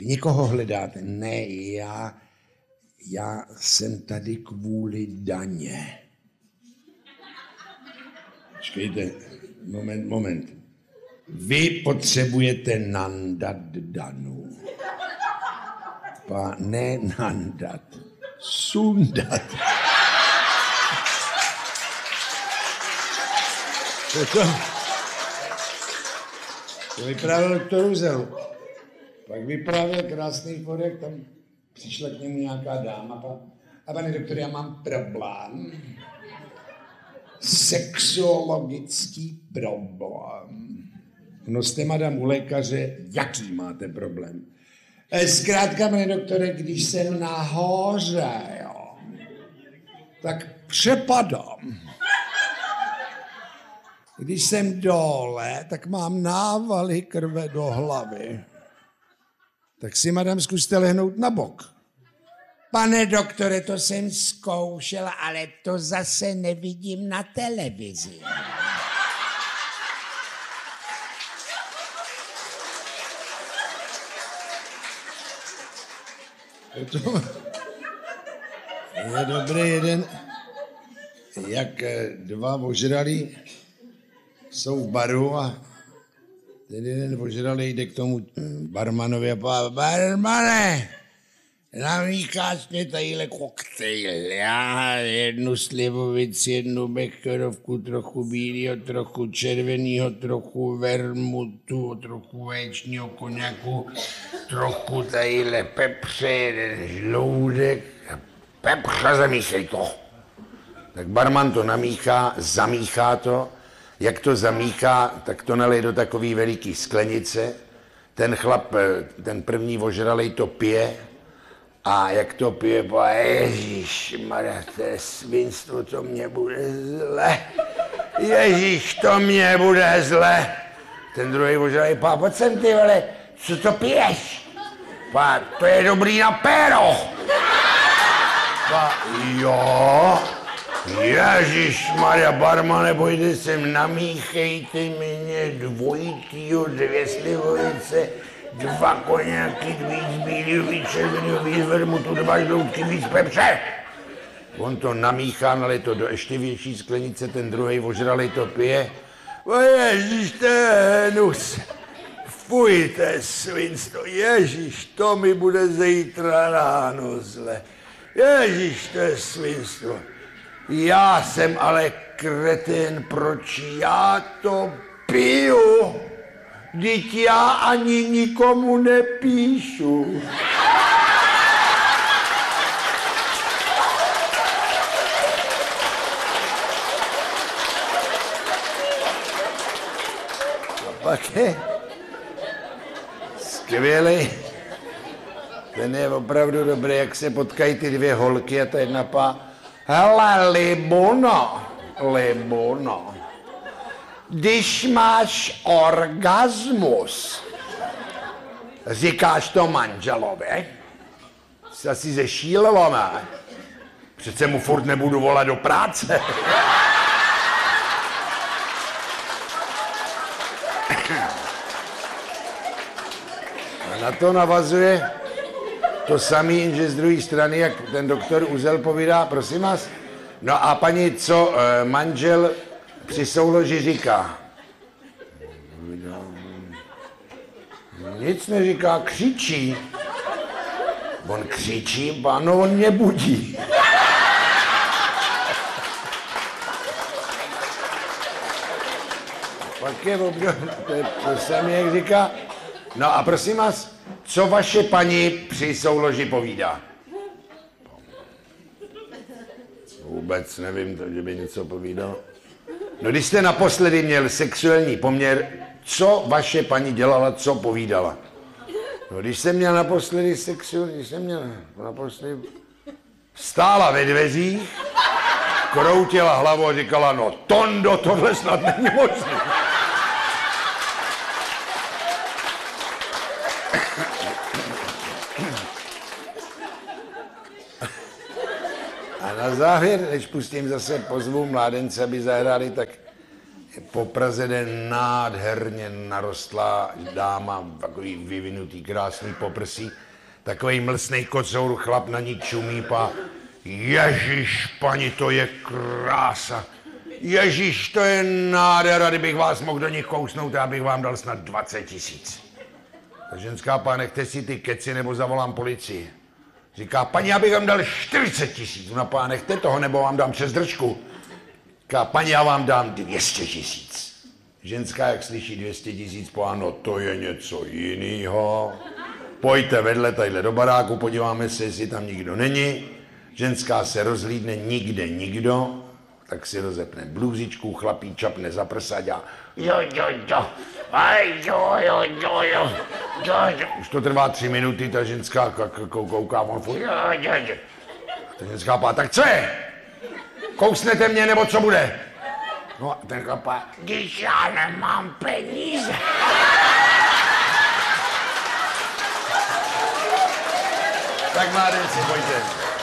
Někoho hledáte? Ne, já jsem tady kvůli daně. Počkejte, moment. Vy potřebujete nandat Danu. Ne nandat, sundat. To vyprávěl doktor Uzel. Pak vyprávěl krásný podek, tam přišla k němu nějaká dáma. A pane doktor, já mám problém. Sexuologický problém. No jste, madam, u lékaře, jaký máte problém? Zkrátka, pane doktore, když jsem nahoře, jo, tak přepadám. Když jsem dole, tak mám návaly krve do hlavy. Tak si, madam, zkuste lehnout na bok. Pane doktore, to jsem zkoušel, ale to zase nevidím na televizi. To je dobrý jeden, jak dva ožralí jsou v baru a ten jeden ožralý jde k tomu barmanovi a pová, barmane, namícháš mě tadyhle koktejl, já jednu slivovici, jednu becherovku, trochu bílýho, trochu červenýho, trochu vermutu, trochu vaječního koněku, trochu tadyhle pepře, jeden žloudek, pepře, zamíchej to. Tak barman to namíchá, zamíchá to, jak to zamíchá, tak to nalej do takový veliký sklenice, ten chlap, ten první ožralej to pije, a jak to pije, ježišmarja, to je svinstvo, to mě bude zle. Ježíš, to mě bude zle. Ten druhý ožralej, pojď sem ty vole, co to piješ? To je dobrý na péro. Jo, ježišmarja, barmane, pojďte sem, namíchejte mě dvojitýho, 2 slivovice, 2 koněky, víc bílýho, víc červenýho, víc vermutu, 2 žloutky, víc pepře. On to namíchá, nalej to do ještě větší sklenice, ten druhej ožralej to pije. Ježíš, to je hnus. Fuj, to je svinstvo. Ježíš, to mi bude zítra ráno zle. Ježíš, to je svinstvo. Já jsem ale kretén, proč já to piju? Vždyť já ani nikomu nepíšu. A pak je skvělej. Ten je opravdu dobrý, jak se potkají ty 2 holky a ta jedna hele, Libuno, když máš orgasmus, říkáš to manželovi, jsi asi zešílelo, ne? Přece mu furt nebudu volat do práce. A na to navazuje to samý, jenže z druhé strany, jak ten doktor Uzel povídá, prosím vás, no a paní, co manžel při souloži říká? Nic neříká, křičí. On křičí, ano, on mě budí. Pak je obdobně, to samé, jak říká, no a prosím vás, co vaše paní při souloži povídá? Vůbec nevím, že by něco povídal. No když jste naposledy měl sexuální poměr, co vaše paní dělala, co povídala? No když jsem měl naposledy stála ve dveřích, kroutila hlavou a říkala, no Tondo, tohle snad není možné. A na závěr, než pustím zase pozvu mládence, aby zahráli, tak po Praze jde nádherně narostlá dáma, takový vyvinutý, krásný poprsí, takový mlsnej kocour, chlap na ní čumí, pa ježiš, pani, to je krása. Ježiš, to je nádhera, kdybych vás mohl do nich kousnout, já bych vám dal snad 20 000. Ta ženská, pá, nechte si ty keci, nebo zavolám policii. Říká, paní, já bych vám dal 40 000. Ona, pá, nechte toho, nebo vám dám přes držku. Říká, paní, já vám dám 200 000. Ženská, jak slyší 200 000, pá, no to je něco jinýho. Pojďte vedle tadyhle do baráku, podíváme se, jestli tam nikdo není. Ženská se rozhlídne, nikde nikdo. Tak si rozepne blůzičku, chlapí čapne za prsa a dělá jo, už to trvá 3 minuty, ta ženská kouká, on furt jo. Ta ženská pá, tak co je? Kousnete mě, nebo co bude? No a ten chlapá, když já nemám peníze. Tak mládenci, pojďte.